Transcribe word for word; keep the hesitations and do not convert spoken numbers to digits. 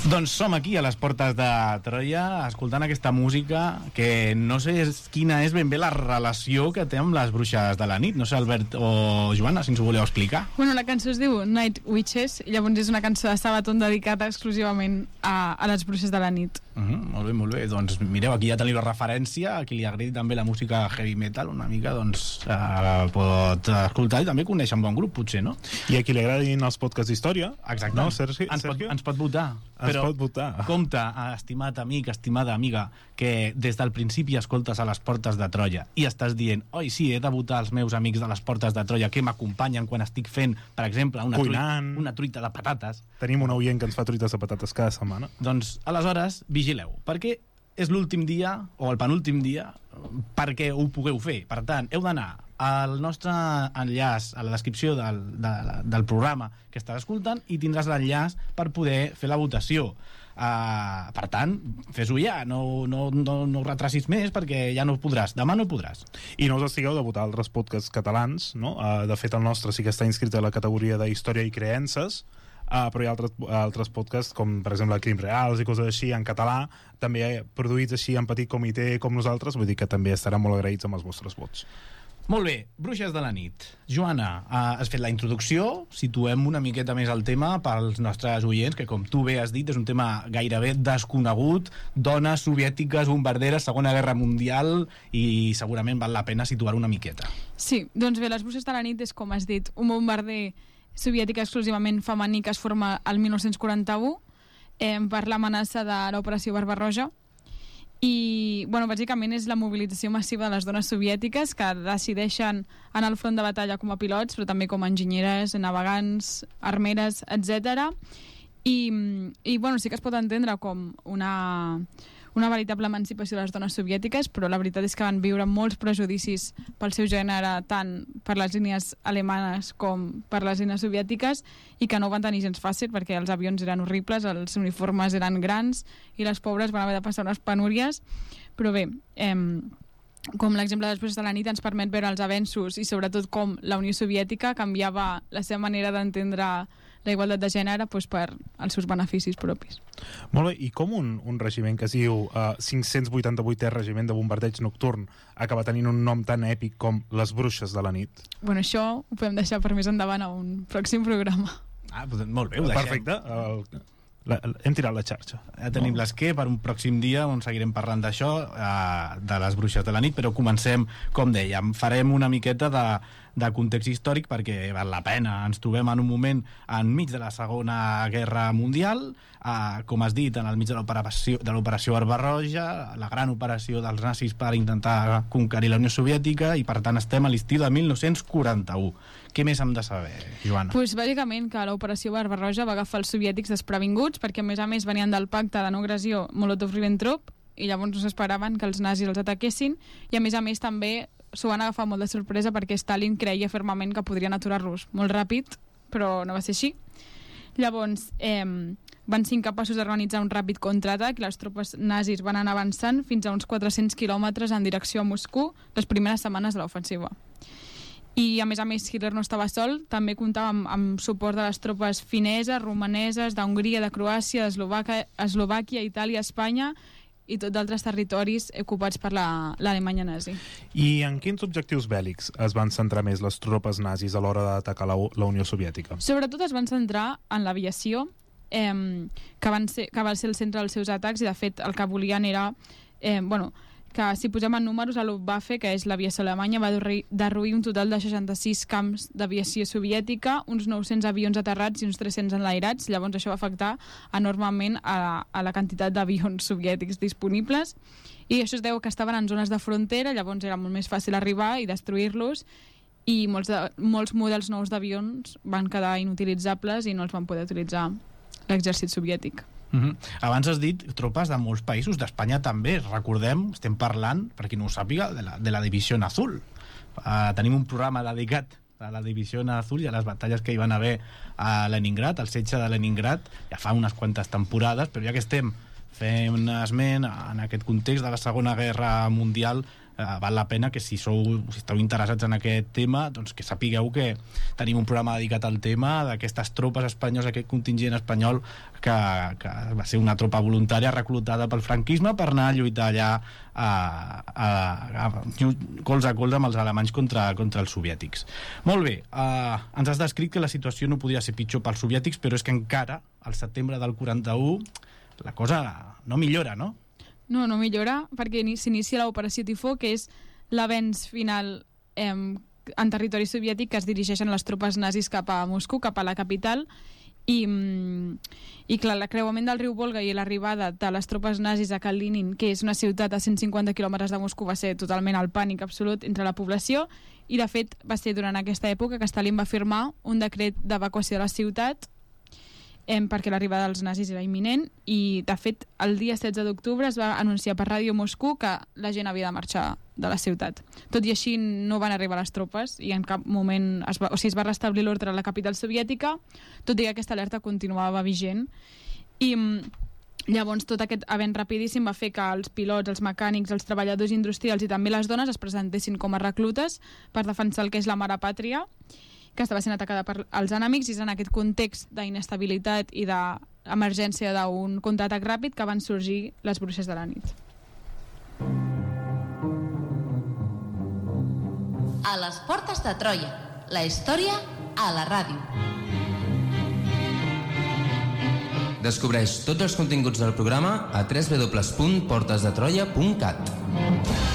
Doncs som aquí a les portes de Troia escoltant aquesta música que no sé quina és ben bé la relació que té amb les bruixes de la nit. No sé, Albert o Joana, si ens ho voleu explicar. Bueno, la cançó es diu Night Witches i llavors és una cançó de Sabaton dedicada exclusivament a, a les bruixes de la nit. Uh-huh, molt bé, molt bé. Doncs mireu, aquí ja teniu la referència. A qui li agradi també la música heavy metal una mica, doncs uh, pot escoltar i també conèixer un bon grup, potser, no? I a qui li agradin els podcasts d'història. Exacte. No, Sergi? Ens, pot, Sergio? ens pot votar. Ens Però pot votar. compte, estimat amic, estimada amiga, que des del principi escoltes a les portes de Troia i estàs dient, oi, sí, he de votar els meus amics de les portes de Troia que m'acompanyen quan estic fent, per exemple, una, Cuinant. truita, una truita de patates. Tenim un oient que ens fa truites de patates cada setmana. Doncs, aleshores, vigileu, perquè és l'últim dia, o el penúltim dia, perquè ho pugueu fer. Per tant, heu d'anar al nostre enllaç a la descripció del, de, del programa que estàs escoltant i tindràs l'enllaç per poder fer la votació. Uh, per tant, fes-ho ja, no, no, no, no ho retracis més perquè ja no podràs, demà no podràs. I no us estigueu de votar altres podcasts catalans, no? Uh, de fet, el nostre sí que està inscrit a la categoria de Història i Creences, Uh, però hi ha altres, altres podcasts com per exemple Crims Reals i coses així en català, també produïts així en petit comitè com nosaltres, vull dir que també estaran molt agraïts amb els vostres vots. Molt bé, Bruixes de la nit. Joana, uh, has fet la introducció, situem una miqueta més el tema pels nostres oients, que com tu bé has dit és un tema gairebé desconegut, dones soviètiques, bombarderes, Segona Guerra Mundial, i segurament val la pena situar una miqueta. Sí, doncs bé, les Bruixes de la nit és, com has dit, un bombarder soviètica exclusivament femení que es forma al dinou quaranta-u eh, per l'amenaça de l'operació Barbarroja i, bueno, bàsicament és la mobilització massiva de les dones soviètiques que decideixen anar al front de batalla com a pilots, però també com a enginyeres, navegants, armeres, etcètera. I, i bueno, sí que es pot entendre com una, una veritable emancipació de les dones soviètiques, però la veritat és que van viure molts prejudicis pel seu gènere, tant per les línies alemanes com per les línies soviètiques, i que no ho van tenir gens fàcil perquè els avions eren horribles, els uniformes eren grans i les pobres van haver de passar unes penúries. Però bé, eh, com l'exemple després de la nit ens permet veure els avenços i sobretot com la Unió Soviètica canviava la seva manera d'entendre la igualtat de gènere doncs, per als seus beneficis propis. Molt bé, i com un, un regiment que es diu uh, cinc-cents vuitanta-vuitè Regiment de Bombardeig Nocturn acaba tenint un nom tan èpic com les Bruixes de la nit? Bueno, això ho podem deixar per més endavant a un pròxim programa. Ah, molt bé, ho deixem. Perfecte, el... La, hem tirat la xarxa. Ja tenim no? l'esquer per un pròxim dia on seguirem parlant d'això, eh, de les Bruixes de la nit, però comencem, com dèiem, farem una miqueta de, de context històric perquè val la pena. Ens trobem en un moment enmig de la Segona Guerra Mundial, eh, com has dit, en el mig de l'operació de l'operació Barbarroja, la gran operació dels nazis per intentar conquerir la Unió Soviètica, i per tant estem a l'estiu de dinou quaranta-u. Què més hem de saber, Joana? Pues, bàsicament que l'operació Barbarroja va agafar els soviètics desprevinguts perquè a més a més venien del pacte de no agressió Molotov-Ribbentrop i llavors no s'esperaven que els nazis els ataquessin, i a més a més també s'ho van agafar molt de sorpresa perquè Stalin creia fermament que podrien aturar-los molt ràpid, però no va ser així. Llavors eh, van ser incapaços d'organitzar un ràpid contraatac i les tropes nazis van anar avançant fins a uns quatre-cents quilòmetres en direcció a Moscou les primeres setmanes de l'ofensiva. I a més a més Hitler no estava sol, també comptava amb, amb suport de les tropes fineses, romaneses, d'Hongria, de Croàcia, d'Eslovàquia, Itàlia, Espanya i tots d'altres territoris ocupats per l'Alemanya nazi. I en quins objectius bèl·lics es van centrar més les tropes nazis a l'hora d'atacar la, la Unió Soviètica? Sobretot es van centrar en l'aviació, eh, que, van ser, que va ser el centre dels seus atacs, i de fet el que volien era... Eh, bueno, que si posem en números, a Luftwaffe, que és l'aviació alemanya, va derruir un total de seixanta-sis camps d'aviació soviètica, uns nou-cents avions aterrats i uns tres-cents enlairats. Llavors això va afectar enormement a, a la quantitat d'avions soviètics disponibles, i això es deu que estaven en zones de frontera, llavors era molt més fàcil arribar i destruir-los, i molts, de, molts models nous d'avions van quedar inutilitzables i no els van poder utilitzar l'exèrcit soviètic. Uh-huh. Abans has dit tropes de molts països, d'Espanya també, recordem, estem parlant, per qui no ho sàpiga, de la, de la Divisió Azul. Uh, tenim un programa dedicat a la Divisió Azul i a les batalles que hi van haver a Leningrad, al setge de Leningrad, ja fa unes quantes temporades, però ja que estem fent esment en aquest context de la Segona Guerra Mundial, eh, val la pena que si sou si esteu interessats en aquest tema, doncs que sapigueu que tenim un programa dedicat al tema d'aquestes tropes espanyoles, aquest contingent espanyol que, que va ser una tropa voluntària reclutada pel franquisme per anar a lluitar allà a, a, a, a colze a colze amb els alemanys contra, contra els soviètics. Molt bé, eh, ens has descrit que la situació no podia ser pitjor pels soviètics, però és que encara al setembre del quaranta-u la cosa no millora, no? No, no millora, perquè s'inicia l'operació Tifó, que és l'avenç final eh, en territori soviètic que es dirigeixen les tropes nazis cap a Moscou, cap a la capital, i, i clar, l'acreuament del riu Volga i l'arribada de les tropes nazis a Kalinin, que és una ciutat a cent cinquanta quilòmetres de Moscou, va ser totalment el pànic absolut entre la població, i de fet va ser durant aquesta època que Stalin va firmar un decret d'evacuació de la ciutat eh, perquè l'arribada dels nazis era imminent, i de fet el dia setze d'octubre es va anunciar per Ràdio Moscou que la gent havia de marxar de la ciutat. Tot i així no van arribar les tropes i en cap moment es va, o sigui, es va restablir l'ordre a la capital soviètica, tot i que aquesta alerta continuava vigent. I llavors tot aquest avenç rapidíssim va fer que els pilots, els mecànics, els treballadors industrials i també les dones es presentessin com a reclutes per defensar el que és la mare pàtria, que estava sent atacada per els enemics, i és en aquest context d'inestabilitat i d'emergència d'un contraatac ràpid que van sorgir les bruixes de la nit. A les portes de Troia, la història a la ràdio. Descobreix tots els continguts del programa a w w w punt portes de troia punt cat.